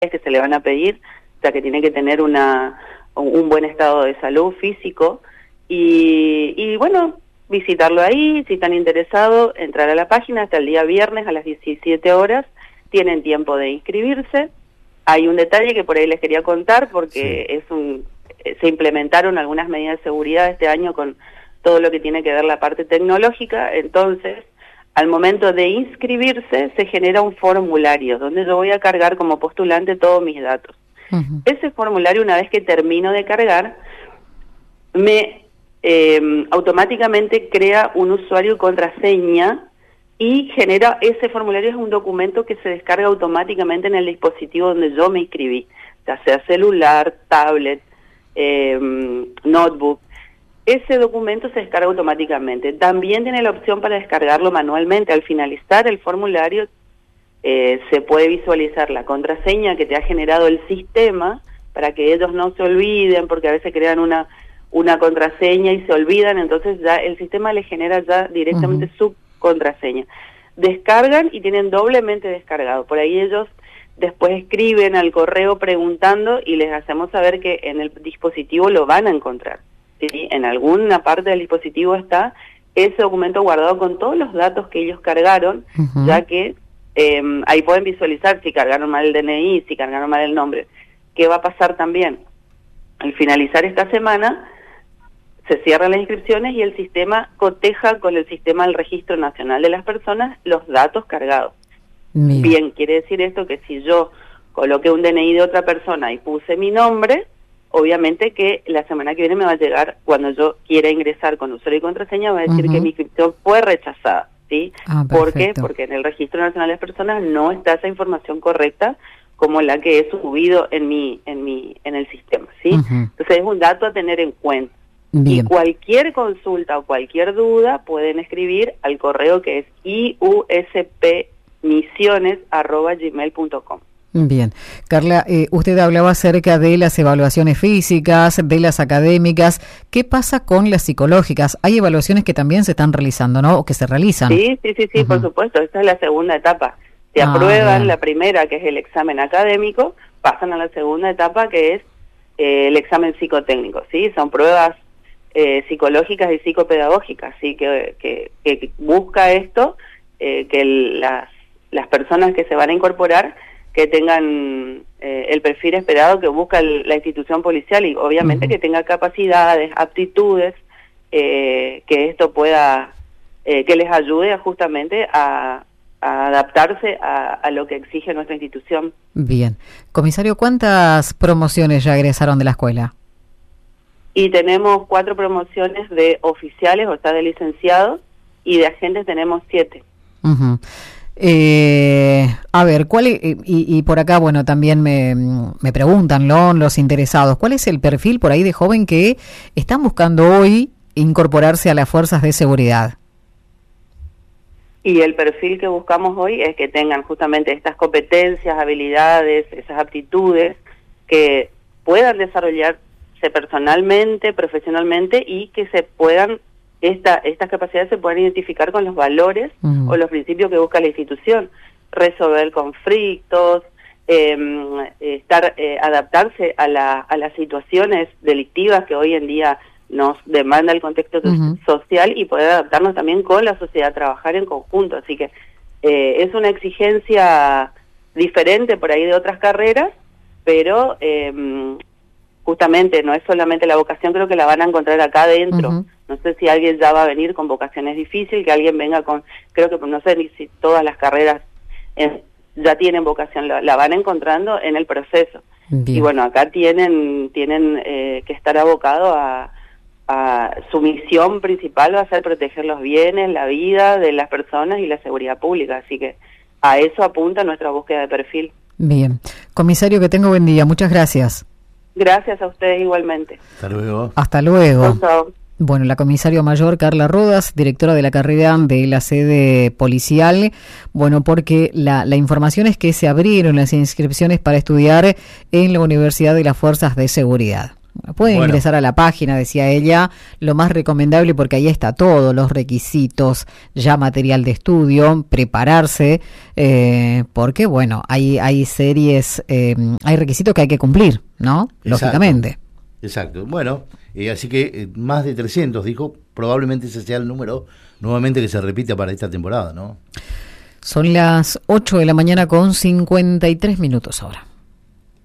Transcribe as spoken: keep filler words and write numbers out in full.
que se le van a pedir, o sea que tiene que tener una un buen estado de salud físico y, y bueno, visitarlo ahí, si están interesados, entrar a la página hasta el día viernes a las diecisiete horas, tienen tiempo de inscribirse. Hay un detalle que por ahí les quería contar porque sí. es un se implementaron algunas medidas de seguridad este año con todo lo que tiene que ver la parte tecnológica, entonces al momento de inscribirse se genera un formulario donde yo voy a cargar como postulante todos mis datos. Uh-huh. Ese formulario, una vez que termino de cargar, me eh, automáticamente crea un usuario y contraseña y genera, ese formulario es un documento que se descarga automáticamente en el dispositivo donde yo me inscribí, ya sea celular, tablet, eh, notebook. Ese documento se descarga automáticamente. También tiene la opción para descargarlo manualmente. Al finalizar el formulario eh, se puede visualizar la contraseña que te ha generado el sistema para que ellos no se olviden, porque a veces crean una una contraseña y se olvidan, entonces ya el sistema les genera ya directamente uh-huh. su contraseña. Descargan y tienen doblemente descargado. Por ahí ellos después escriben al correo preguntando y les hacemos saber que en el dispositivo lo van a encontrar. ¿Sí? En alguna parte del dispositivo está ese documento guardado con todos los datos que ellos cargaron, uh-huh. ya que eh, ahí pueden visualizar si cargaron mal el D N I, si cargaron mal el nombre. ¿Qué va a pasar también? Al finalizar esta semana, se cierran las inscripciones y el sistema coteja con el sistema del Registro Nacional de las Personas los datos cargados. Bien, Bien quiere decir esto que si yo coloqué un D N I de otra persona y puse mi nombre, obviamente que la semana que viene me va a llegar, cuando yo quiera ingresar con usuario y contraseña, va a decir uh-huh. que mi inscripción fue rechazada, ¿sí? Ah, ¿por qué? Porque en el Registro Nacional de las Personas no está esa información correcta como la que he subido en mi en mi en el sistema, ¿sí? Uh-huh. Entonces es un dato a tener en cuenta. Bien. Y cualquier consulta o cualquier duda pueden escribir al correo que es i u s p misiones arroba gmail punto com. Bien. Carla, eh, usted hablaba acerca de las evaluaciones físicas, de las académicas. ¿Qué pasa con las psicológicas? Hay evaluaciones que también se están realizando, ¿no? O que se realizan. Sí, sí, sí, sí, uh-huh. por supuesto. Esta es la segunda etapa. Se ah, aprueban bien. La primera, que es el examen académico, pasan a la segunda etapa, que es eh, el examen psicotécnico, ¿sí? Son pruebas eh, psicológicas y psicopedagógicas, ¿sí? Que, que, que busca esto, eh, que el, las, las personas que se van a incorporar que tengan eh, el perfil esperado que busca el, la institución policial y obviamente uh-huh. que tenga capacidades, aptitudes, eh, que esto pueda, eh, que les ayude a justamente a, a adaptarse a, a lo que exige nuestra institución. Bien. Comisario, ¿cuántas promociones ya egresaron de la escuela? Y tenemos cuatro promociones de oficiales, o sea, de licenciados, y de agentes tenemos siete. Uh-huh. Eh, a ver, ¿cuál es, y, y por acá, bueno, también me, me preguntan, ¿no? Los interesados, ¿cuál es el perfil por ahí de joven que están buscando hoy incorporarse a las fuerzas de seguridad? Y el perfil que buscamos hoy es que tengan justamente estas competencias, habilidades, esas aptitudes, que puedan desarrollarse personalmente, profesionalmente y que se puedan Esta, estas capacidades se pueden identificar con los valores uh-huh. o los principios que busca la institución, resolver conflictos, eh, estar, eh, adaptarse a, la, a las situaciones delictivas que hoy en día nos demanda el contexto uh-huh. social y poder adaptarnos también con la sociedad, trabajar en conjunto. Así que eh, es una exigencia diferente por ahí de otras carreras, pero eh, justamente no es solamente la vocación, creo que la van a encontrar acá adentro. Uh-huh. No sé si alguien ya va a venir con vocaciones difíciles, que alguien venga con, creo que no sé si todas las carreras eh, ya tienen vocación, la, la van encontrando en el proceso. Bien. Y bueno, acá tienen tienen eh, que estar abocados a, a su misión principal, va a ser proteger los bienes, la vida de las personas y la seguridad pública, así que a eso apunta nuestra búsqueda de perfil. Bien. Comisario, que tenga buen día, muchas gracias. Gracias a ustedes igualmente. Hasta luego. Hasta luego. Chao. Bueno, la comisario mayor Carla Rodas, directora de la carrera de la sede policial, bueno, porque la, la información es que se abrieron las inscripciones para estudiar en la Universidad de las Fuerzas de Seguridad. Pueden Bueno. ingresar a la página, decía ella, lo más recomendable porque ahí está todo, los requisitos, ya material de estudio, prepararse, eh, porque bueno, hay, hay series, eh, hay requisitos que hay que cumplir, ¿no? Exacto. Lógicamente. Exacto. Bueno, eh, así que eh, más de trescientos, dijo, probablemente ese sea el número nuevamente que se repita para esta temporada, ¿no? Son las ocho de la mañana con cincuenta y tres minutos ahora.